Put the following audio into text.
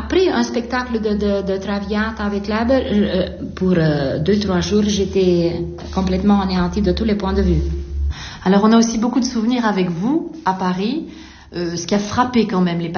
après un spectacle de Traviata avec Leiber, pour 2-3 jours, j'étais complètement anéantie de tous les points de vue. Alors on a aussi beaucoup de souvenirs avec vous à Paris. Ce qui a frappé quand même les